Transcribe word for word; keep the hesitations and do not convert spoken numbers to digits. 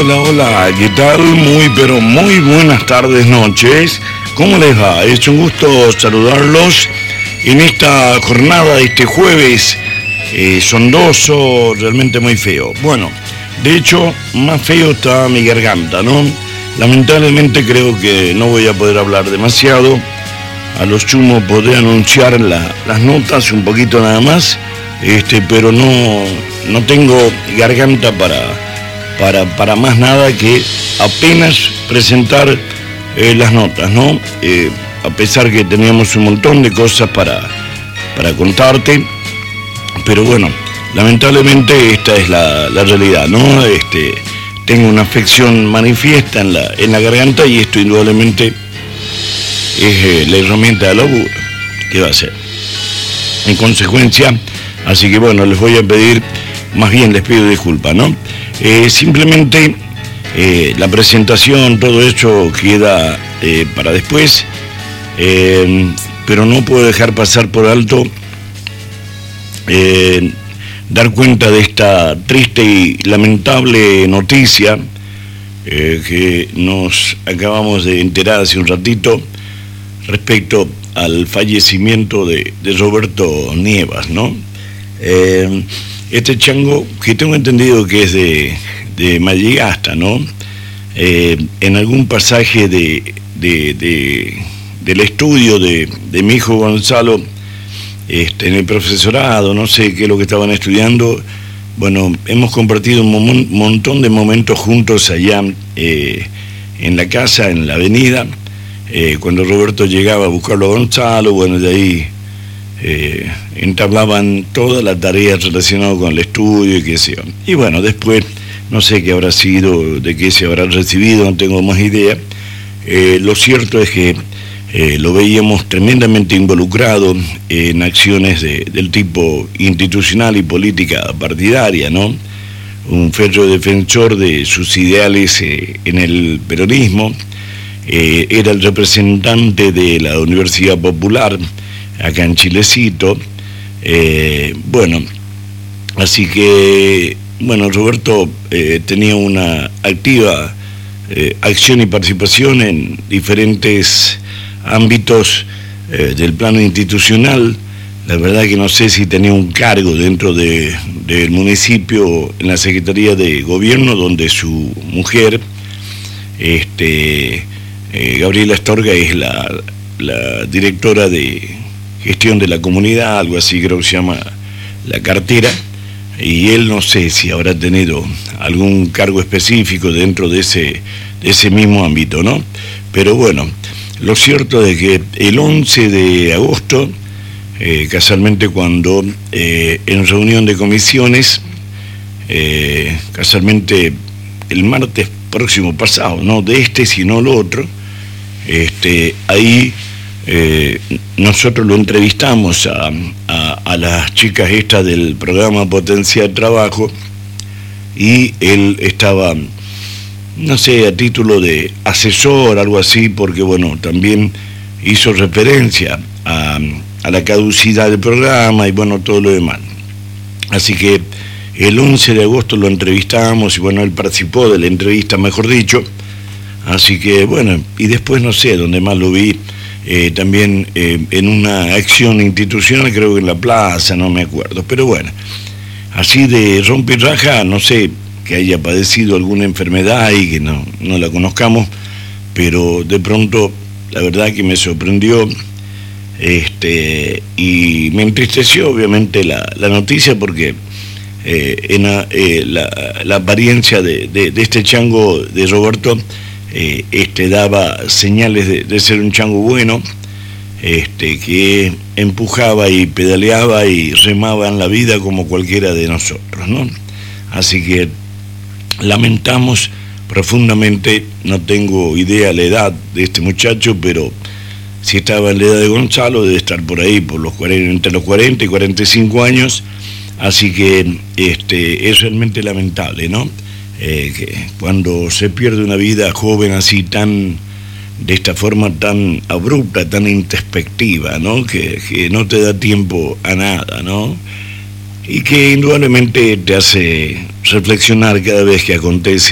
Hola, hola, ¿qué tal? Muy, pero muy buenas tardes, noches. ¿Cómo les va? Es un gusto saludarlos en esta jornada de este jueves eh, sondoso, realmente muy feo. Bueno, de hecho, más feo está mi garganta, ¿no? Lamentablemente creo que no voy a poder hablar demasiado. A los chumos podré anunciar la, las notas un poquito nada más, este, pero no, no tengo garganta para, para, para más nada que apenas presentar eh, las notas, ¿no? Eh, a pesar que teníamos un montón de cosas para, para contarte, pero bueno, lamentablemente esta es la, la realidad, ¿no? Este, tengo una afección manifiesta en la, en la garganta y esto indudablemente es eh, la herramienta de laburo. ¿Qué va a ser? En consecuencia, así que bueno, les voy a pedir, más bien les pido disculpas, ¿no? Eh, simplemente eh, la presentación, todo eso queda eh, para después, eh, pero no puedo dejar pasar por alto eh, dar cuenta de esta triste y lamentable noticia eh, que nos acabamos de enterar hace un ratito respecto al fallecimiento de, de Roberto Nievas, ¿no? Eh, este chango, que tengo entendido que es de, de Mallegasta, ¿no? Eh, en algún pasaje de, de, de, del estudio de, de mi hijo Gonzalo, este, en el profesorado, no sé qué es lo que estaban estudiando, bueno, hemos compartido un mon- montón de momentos juntos allá eh, en la casa, en la avenida. Eh, cuando Roberto llegaba a buscarlo a Gonzalo, bueno, de ahí eh, entablaban todas las tareas relacionadas con el estudio y qué sé yo. Y bueno, después, no sé qué habrá sido, de qué se habrá recibido, no tengo más idea. Eh, lo cierto es que eh, lo veíamos tremendamente involucrado en acciones de, del tipo institucional y política partidaria, ¿no? Un férreo defensor de sus ideales eh, en el peronismo. Eh, era el representante de la Universidad Popular acá en Chilecito. Eh, bueno, así que, bueno, Roberto eh, tenía una activa eh, acción y participación en diferentes ámbitos eh, del plano institucional. La verdad que no sé si tenía un cargo dentro de, del municipio en la Secretaría de Gobierno, donde su mujer, este... Eh, Gabriela Astorga es la, la directora de gestión de la comunidad, algo así creo que se llama la cartera, y él no sé si habrá tenido algún cargo específico dentro de ese, de ese mismo ámbito, ¿no? Pero bueno, lo cierto es que el once de agosto, eh, casualmente cuando eh, en reunión de comisiones, eh, casualmente el martes próximo pasado, no de este sino lo otro, Este, ahí eh, nosotros lo entrevistamos a, a, a las chicas estas del programa Potencia de Trabajo y él estaba, no sé, a título de asesor, algo así, porque bueno, también hizo referencia a, a la caducidad del programa y bueno, todo lo demás. Así que el once de agosto lo entrevistamos y bueno, él participó de la entrevista, mejor dicho. Así que bueno, y después no sé, donde más lo vi, eh, también eh, en una acción institucional, creo que en la plaza, no me acuerdo, pero bueno, así de rompe y raja, no sé, que haya padecido alguna enfermedad y que no, no la conozcamos, pero de pronto, la verdad que me sorprendió, este, y me entristeció obviamente la, la noticia porque eh, en la, eh, la, la apariencia de, de, de este chango de Roberto, Eh, este daba señales de, de ser un chango bueno, este, que empujaba y pedaleaba y remaba en la vida como cualquiera de nosotros, ¿no? Así que lamentamos profundamente, no tengo idea la edad de este muchacho, pero si estaba en la edad de Gonzalo, debe estar por ahí, por los cuarenta, entre los cuarenta y cuarenta y cinco años, así que este, es realmente lamentable, ¿no? Eh, que cuando se pierde una vida joven así tan, de esta forma tan abrupta, tan introspectiva, ¿no? Que, que no te da tiempo a nada, ¿no? Y que indudablemente te hace reflexionar cada vez que acontece